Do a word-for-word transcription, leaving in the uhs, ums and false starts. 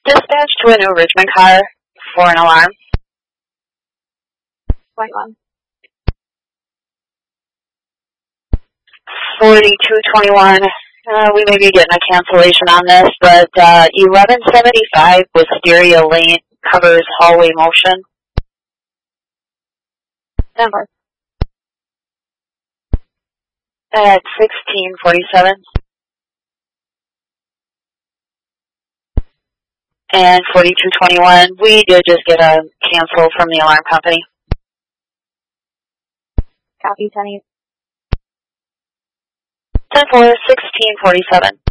Dispatch to a New Richmond car for an alarm. Point one. forty-two twenty-one. Uh, we may be getting a cancellation on this, but uh, eleven seventy-five Wisteria Lane covers hallway motion. Number. At sixteen forty-seven. And forty-two twenty-one, we did just get a cancel from the alarm company. Copy, ten eight. ten four, sixteen forty-seven.